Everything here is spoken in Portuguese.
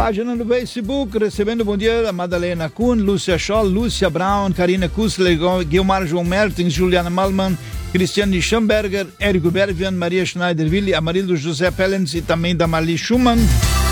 Página no Facebook, recebendo bom dia a Madalena Kuhn, Lúcia Scholl, Lúcia Brown, Karina Kussler, Guilmar João Mertens, Juliana Malman, Cristiane Schamberger, Érico Bervian, Maria Schneider-Willi, Amarildo José Pellens e também da Marli Schumann.